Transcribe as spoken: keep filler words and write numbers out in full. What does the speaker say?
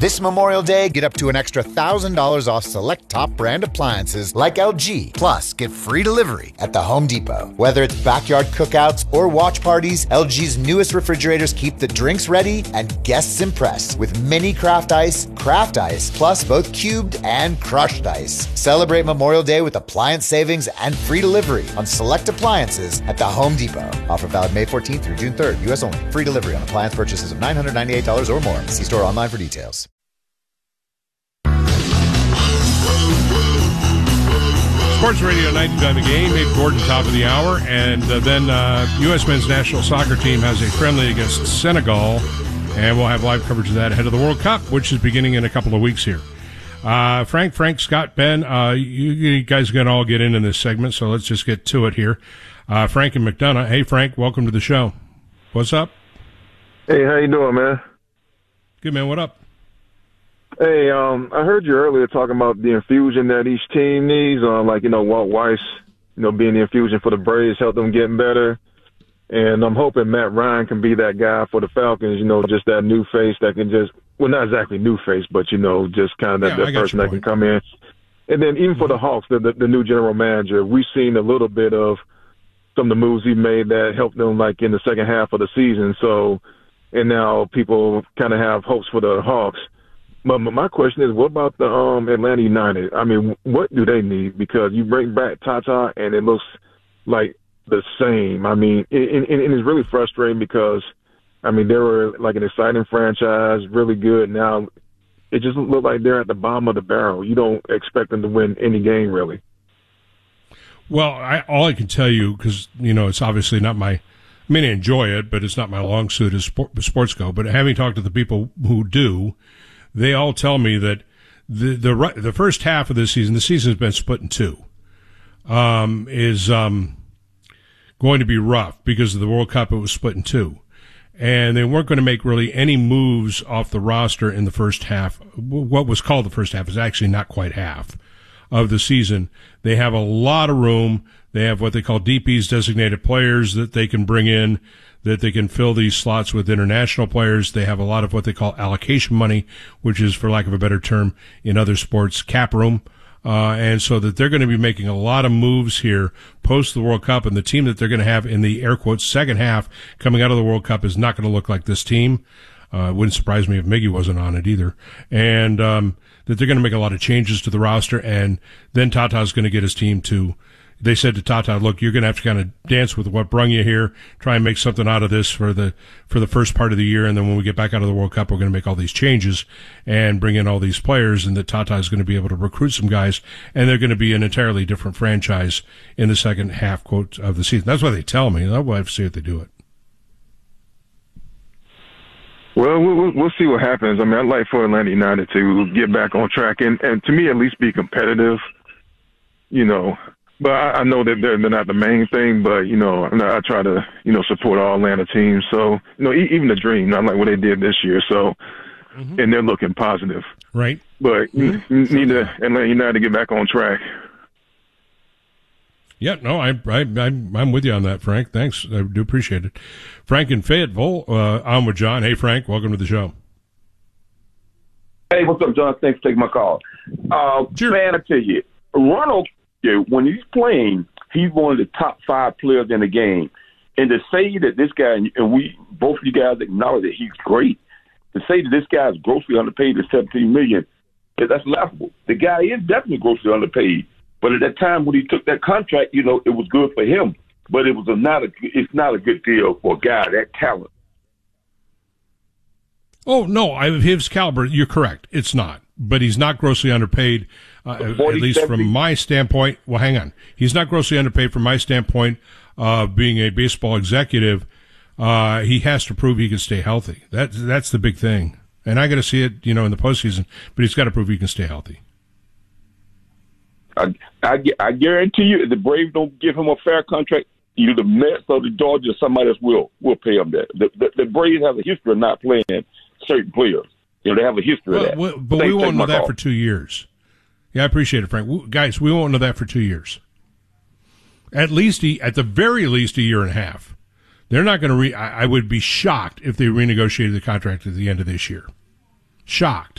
This Memorial Day, get up to an extra one thousand dollars off select top brand appliances like L G. Plus, get free delivery at the Home Depot. Whether it's backyard cookouts or watch parties, L G's newest refrigerators keep the drinks ready and guests impressed with mini craft ice, craft ice, plus both cubed and crushed ice. Celebrate Memorial Day with appliance savings and free delivery on select appliances at the Home Depot. Offer valid May fourteenth through June third. U S only. Free delivery on appliance purchases of nine hundred ninety-eight dollars or more. See store online for details. Sports Radio ninety-nine The Game, Abe Gordon, top of the hour. And uh, then uh, U S men's national soccer team has a friendly against Senegal. And we'll have live coverage of that ahead of the World Cup, which is beginning in a couple of weeks here. Uh, Frank, Frank, Scott, Ben, uh, you, you guys are going to all get in in this segment, so let's just get to it here. Uh, Frank and McDonough. Hey, Frank, welcome to the show. What's up? Hey, how you doing, man? Good, man. What up? Hey, um, I heard you earlier talking about the infusion that each team needs. Uh, like, you know, Walt Weiss, you know, being the infusion for the Braves, help them getting better. And I'm hoping Matt Ryan can be that guy for the Falcons, you know, just that new face that can just, well, not exactly new face, but, you know, just kind of that, yeah, that person that can come in. And then even for the Hawks, the, the, the new general manager, we've seen a little bit of some of the moves he made that helped them, like, in the second half of the season. So, and now people kind of have hopes for the Hawks. But my question is, what about the um, Atlanta United? I mean, what do they need? Because you bring back Tata, and it looks like the same. I mean, and, and, and it's really frustrating because, I mean, they were like an exciting franchise, really good. Now it just looked like they're at the bottom of the barrel. You don't expect them to win any game, really. Well, I, all I can tell you, because, you know, it's obviously not my, I mean, I enjoy it, but it's not my long suit as sport, sports go. But having talked to the people who do, they all tell me that the the the first half of this season, the season has been split in two, um, is um, going to be rough because of the World Cup. It was split in two, and they weren't going to make really any moves off the roster in the first half. What was called the first half is actually not quite half of the season. They have a lot of room. They have what they call D Ps, designated players, that they can bring in, that they can fill these slots with international players. They have a lot of what they call allocation money, which is, for lack of a better term, in other sports, cap room. Uh, and so that they're going to be making a lot of moves here post the World Cup, and the team that they're going to have in the air quotes second half coming out of the World Cup is not going to look like this team. Uh, it wouldn't surprise me if Miggy wasn't on it either. And, um, that they're going to make a lot of changes to the roster, and then Tata's going to get his team to, they said to Tata, look, you're going to have to kind of dance with what brung you here, try and make something out of this for the, for the first part of the year. And then when we get back out of the World Cup, we're going to make all these changes and bring in all these players, and that Tata is going to be able to recruit some guys, and they're going to be an entirely different franchise in the second half, quote, of the season. That's what they tell me. We'll have to see if they do it. Well, we'll, we'll see what happens. I mean, I'd like for Atlanta United to get back on track and, and to me, at least be competitive, you know. But I, I know that they're, they're not the main thing, but, you know, I, I try to, you know, support all Atlanta teams. So, you know, even the Dream, not like what they did this year. So, mm-hmm. and they're looking positive. Right. But you, you need to Atlanta United to get back on track. Yeah, no, I, I, I'm, I'm with you on that, Frank. Thanks. I do appreciate it. Frank in Fayetteville, uh, I'm with John. Hey, Frank, welcome to the show. Hey, what's up, John? Thanks for taking my call. Uh, sure. Man, I tell you, Ronald, when he's playing, he's one of the top five players in the game. And to say that this guy, and we, both of you guys acknowledge that he's great, to say that this guy is grossly underpaid at seventeen million dollars, that's laughable. The guy is definitely grossly underpaid. But at that time when he took that contract, you know, it was good for him. But it was a not a it's not a good deal for a guy that talent. Oh no, I, his caliber, you're correct. It's not, but he's not grossly underpaid. Uh, at least from my standpoint. Well, hang on, he's not grossly underpaid from my standpoint of uh, being a baseball executive. Uh, he has to prove he can stay healthy. That that's the big thing, and I got to see it, you know, in the postseason. But he's got to prove he can stay healthy. I, I, I guarantee you, if the Braves don't give him a fair contract, either the Mets or the Dodgers, somebody else will will pay him that. The, the, the Braves have a history of not playing certain players. You know, they have a history well, of that. Well, but Thanks, we won't know that call. for two years. Yeah, I appreciate it, Frank. We, guys, we won't know that for two years. At least, a, at the very least, a year and a half. They're not going to re. I, I would be shocked if they renegotiated the contract at the end of this year. Shocked.